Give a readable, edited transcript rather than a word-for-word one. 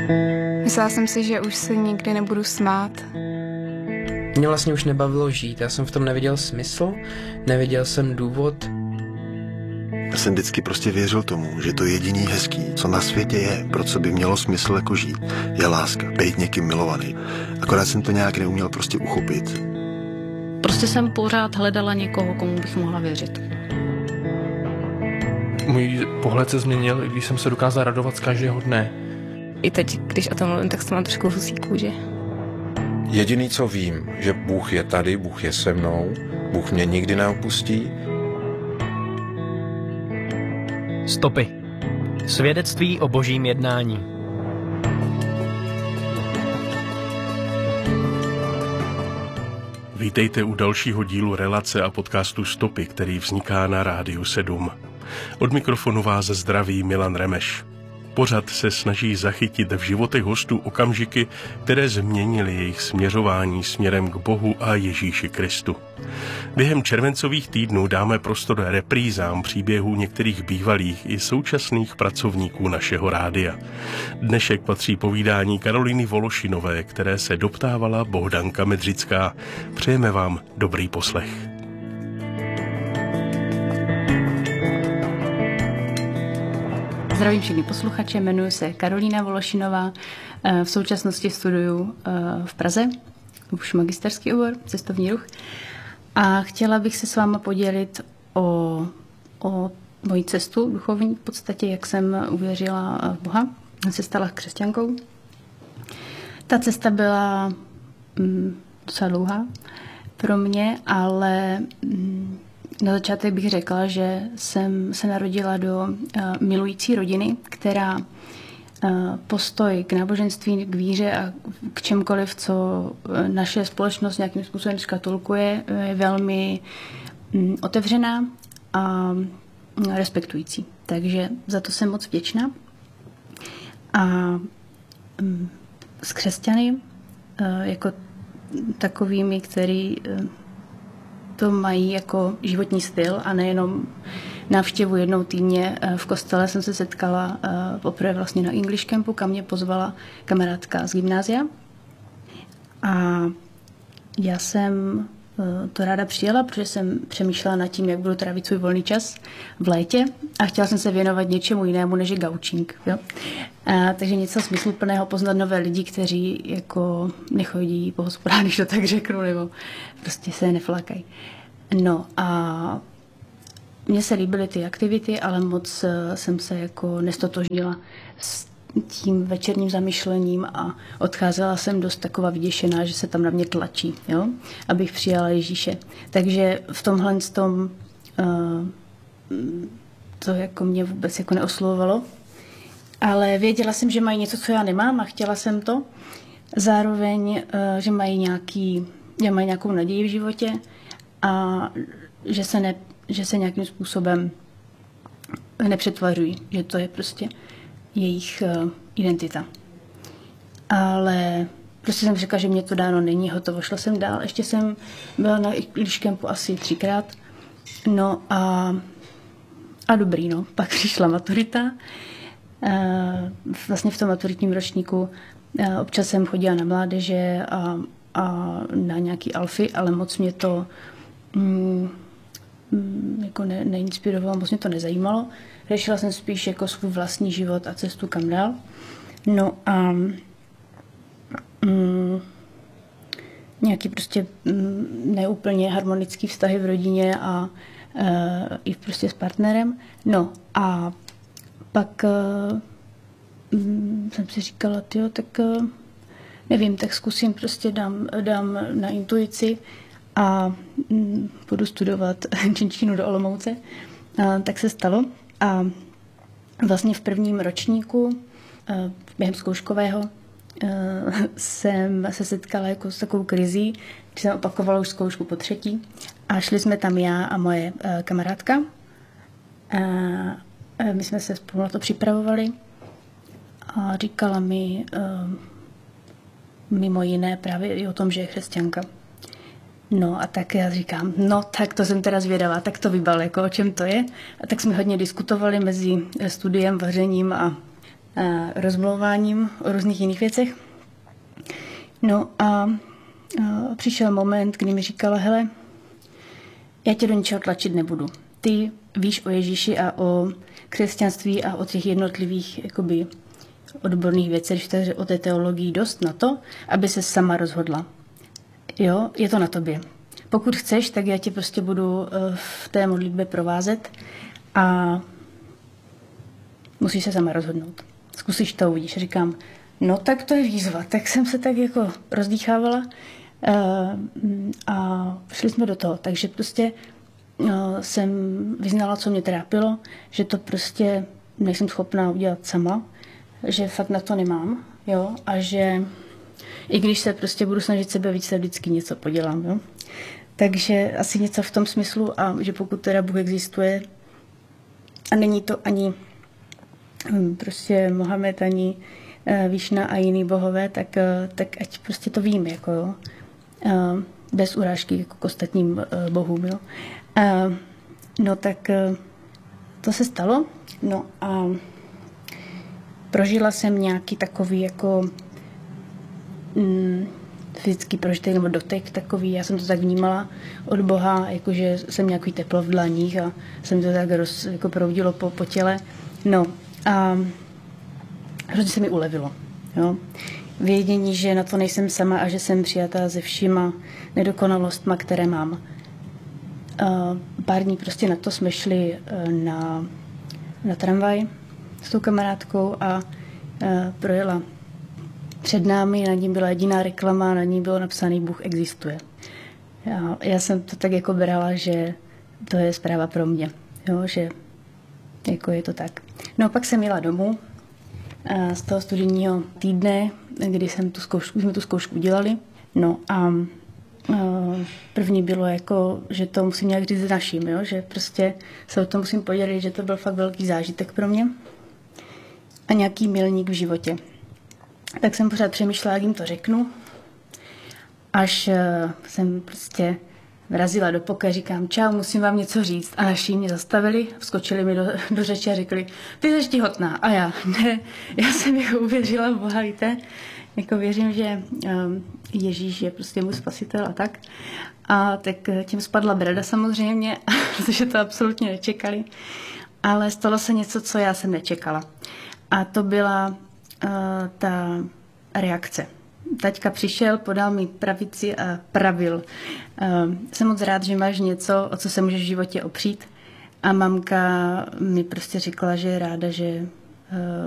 Myslela jsem si, že už se nikdy nebudu smát. Mě vlastně už nebavilo žít, já jsem v tom neviděl smysl, neviděl jsem důvod. Já jsem vždycky prostě věřil tomu, že to jediný hezký, co na světě je, pro co by mělo smysl jako žít, je láska, být někým milovaný. Akorát jsem to nějak neuměl prostě uchopit. Prostě jsem pořád hledala někoho, komu bych mohla věřit. Můj pohled se změnil, když jsem se dokázal radovat z každého dne. I teď, když o tom mluvím, tak jsem mám trošku husí kůži. Jediný, co vím, že Bůh je tady, Bůh je se mnou, Bůh mě nikdy neopustí. Stopy. Svědectví o božím jednání. Vítejte u dalšího dílu relace a podcastu Stopy, který vzniká na Rádiu 7. Od mikrofonu vás zdraví Milan Remeš. Pořad se snaží zachytit v životech hostů okamžiky, které změnily jejich směřování směrem k Bohu a Ježíši Kristu. Během červencových týdnů dáme prostor reprízám příběhů některých bývalých i současných pracovníků našeho rádia. Dnešek patří povídání Karolíny Vološinové, které se doptávala Bohdanka Medřická. Přejeme vám dobrý poslech. Zdravím všechny posluchače, jmenuji se Karolína Vološinová, v současnosti studuju v Praze, už magisterský obor, cestovní ruch, a chtěla bych se s váma podělit o moji cestu duchovní, v podstatě, jak jsem uvěřila v Boha, se stala křesťankou. Ta cesta byla docela dlouhá pro mě, ale na začátek bych řekla, že jsem se narodila do milující rodiny, která postoj k náboženství, k víře a k čemkoliv, co naše společnost nějakým způsobem škatulkuje, je velmi otevřená a respektující. Takže za to jsem moc vděčná. A s křesťany jako takovými, který to mají jako životní styl a nejenom návštěvu jednou týdně v kostele, jsem se setkala poprvé vlastně na English Campu, kam mě pozvala kamarádka z gymnázia. A já jsem to ráda přijela, protože jsem přemýšlela nad tím, jak budu trávit svůj volný čas v létě a chtěla jsem se věnovat něčemu jinému, než je gaučing. Jo? Takže něco smysluplného, poznat nové lidi, kteří jako nechodí po hospodách, když to tak řeknu, nebo prostě se neflakají. No a mně se líbily ty aktivity, ale moc jsem se jako nestotožnila s tím večerním zamyšlením a odcházela jsem dost taková vyděšená, že se tam na mě tlačí, jo? Abych přijala Ježíše. Takže v tomhle to jako mě vůbec jako neoslovovalo. Ale věděla jsem, že mají něco, co já nemám, a chtěla jsem to. Zároveň, že mají nějakou naději v životě a že se nějakým způsobem nepřetvařují, že to je prostě jejich identita. Ale prostě jsem řekla, že mě to dáno není, hotovo. Šla jsem dál. Ještě jsem byla na English Campu asi 3krát. No a dobrý, no. Pak přišla maturita. Vlastně v tom maturitním ročníku občas jsem chodila na mládeže a na nějaký alfy, ale moc mě to jako neinspirovalo, moc mě to nezajímalo. Řešila jsem spíš jako svůj vlastní život a cestu kam dál. No a nějaký prostě neúplně harmonický vztahy v rodině a i prostě s partnerem. No a pak jsem si říkala, tyjo, tak nevím, tak zkusím, prostě dám na intuici a budu studovat čínštinu do Olomouce. Tak se stalo. A vlastně v prvním ročníku během zkouškového jsem se setkala jako s takovou krizí, když jsem opakovala už zkoušku po 3. A šli jsme tam já a moje kamarádka. My jsme se spolu na to připravovali a říkala mi mimo jiné právě i o tom, že je křesťanka. No a tak já říkám, no tak to jsem teda zvědavá, tak to vybal, jako o čem to je. A tak jsme hodně diskutovali mezi studiem, vařením a rozmlouváním o různých jiných věcech. No a přišel moment, kdy mi říkala, hele, já tě do ničeho tlačit nebudu. Ty víš o Ježíši a o křesťanství a o těch jednotlivých jakoby, odborných věcech, takže o té teologii dost na to, aby se sama rozhodla. Jo, je to na tobě. Pokud chceš, tak já tě prostě budu v té modlitbě provázet a musíš se sama rozhodnout. Zkusíš to, uvidíš. Říkám, no tak to je výzva. Tak jsem se tak jako rozdýchávala a šli jsme do toho. Takže prostě jsem vyznala, co mě trápilo, že to prostě nejsem schopná udělat sama, že fakt na to nemám, jo, a že i když se prostě budu snažit sebe víc, vždycky něco podělám, jo. Takže asi něco v tom smyslu a že pokud teda Bůh existuje a není to ani prostě Mohamed, ani Višna a jiný bohové, tak ať prostě to vím, jako jo. Bez urážky jako k ostatním bohům, jo. No tak to se stalo, no a prožila jsem nějaký takový jako fyzický prožitek nebo dotek takový, já jsem to tak vnímala od Boha, jakože jsem nějaký teplo v dlaních a jsem to tak jako proudilo po těle. No a hrozně se mi ulevilo. Jo. Vědění, že na to nejsem sama a že jsem přijatá se všima nedokonalostma, které mám. Pár dní prostě na to jsme šli na tramvaj s tou kamarádkou a projela před námi, na ní byla jediná reklama, na ní bylo napsané Bůh existuje. Já jsem to tak jako brala, že to je zpráva pro mě, jo, že jako je to tak. No pak jsem jela domů z toho studijního týdne, kdy jsme tu zkoušku udělali. No a první bylo jako, že to musím nějak říct naším, jo, že prostě se o tom musím podělit, že to byl fakt velký zážitek pro mě a nějaký milník v životě. Tak jsem pořád přemýšlela, jak jim to řeknu, až jsem prostě vrazila do pokoje, říkám, čau, musím vám něco říct. A naši mě zastavili, vskočili mi do řeči a řekli, ty jsi těhotná. A já, ne, já jsem jako uvěřila v Boha, víte, jako věřím, že Ježíš je prostě můj spasitel a tak. A tak tím spadla brada samozřejmě, protože to absolutně nečekali. Ale stalo se něco, co já jsem nečekala. A to byla ta reakce. Taťka přišel, podal mi pravici a pravil. Jsem moc rád, že máš něco, o co se můžeš v životě opřít. A mamka mi prostě řekla, že je ráda, že